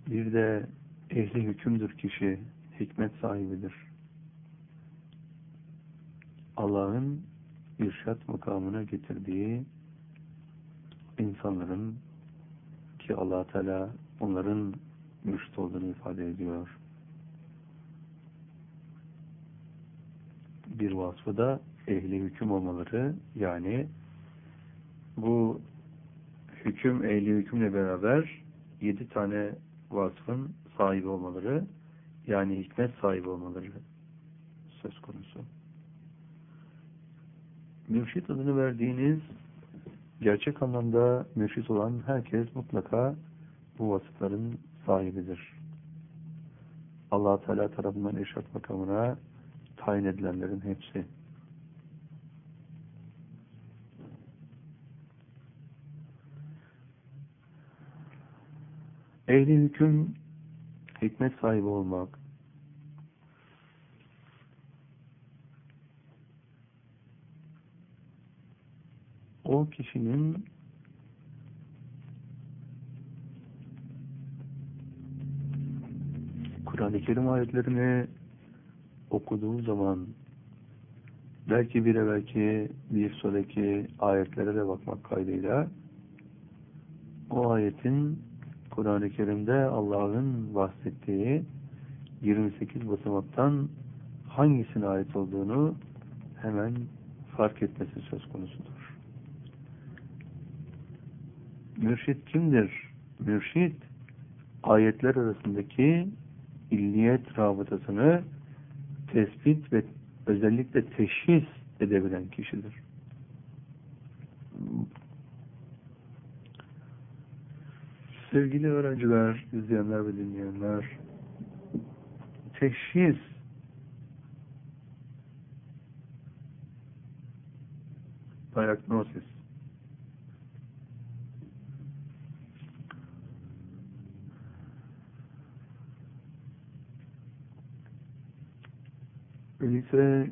Bir de ehli hükümdür kişi, hikmet sahibidir. Allah'ın irşat makamına getirdiği insanların, ki Allah Teala onların mürşit olduğunu ifade ediyor. Bir vasfı da ehli hüküm olmaları, yani bu hüküm, ehli hükümle beraber 7 tane vasfın sahibi olmaları, yani hikmet sahibi olmaları söz konusu. Mürşit adını verdiğiniz, gerçek anlamda mürşit olan herkes mutlaka bu vasıfların sahibidir. Allah Teala tarafından irşat makamına tayin edilenlerin hepsi. Ehli hüküm, hikmet sahibi olmak, o kişinin Kur'an-ı Kerim ayetlerini okuduğu zaman belki bir evvelki, bir sonraki ayetlere de bakmak kaydıyla o ayetin Kur'an-ı Kerim'de Allah'ın bahsettiği 28 basamaktan hangisine ait olduğunu hemen fark etmesi söz konusudur. Mürşit kimdir? Mürşit, ayetler arasındaki illiyet rabıtasını tespit ve özellikle teşhis edebilen kişidir. Sevgili öğrenciler, izleyenler ve dinleyenler, teşhis diagnosis öyleyse